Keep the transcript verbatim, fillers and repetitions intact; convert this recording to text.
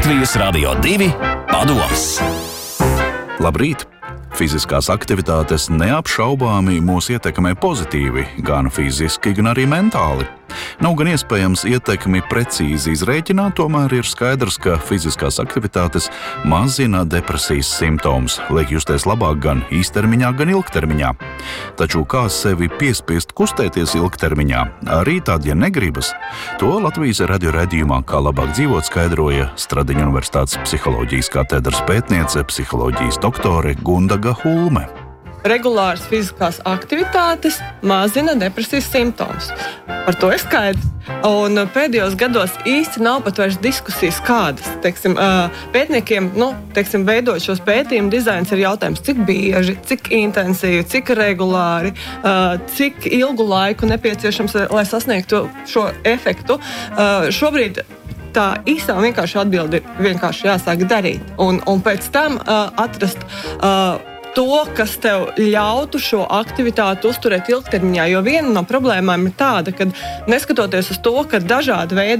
Latvijas Radio divi padoms. Labrīt! Fiziskās aktivitātes neapšaubāmi mūs ietekmē pozitīvi, gan fiziski, gan arī mentāli. Nav gan iespējams ietekmi precīzi izrēķināt, tomēr ir skaidrs, ka fiziskās aktivitātes mazina depresijas simptomus, liek justies labāk gan īstermiņā, gan ilgtermiņā. Taču kā sevi piespiest kustēties ilgtermiņā, arī tad, ja negribas, to Latvijas radio raidījumā Kā labāk dzīvot skaidroja Stradiņu Universitātes psiholoģijas katedras pētniece, psiholoģijas doktore Gundaga Hulme. Regulāras fiziskās aktivitātes mazina depresijas simptomus. Par to ir skaidrs. Un pēdējos gados īsti nav pat vairs diskusijas kādas. Teiksim, pētniekiem, nu, teiksim, veidot šos pētījumu dizains ir jautājums, cik bieži, cik intensīvi, cik regulāri, cik ilgu laiku nepieciešams, lai sasniegtu šo efektu. Šobrīd tā īstā vienkārši atbildi ir vienkārši jāsāk darīt. Un, un pēc tam atrast to, kas tev ļautu šo aktivitāti uzturēt ilgtermiņā, jo viena no problēmām ir tāda, ka neskatoties uz to, ka dažādi veidi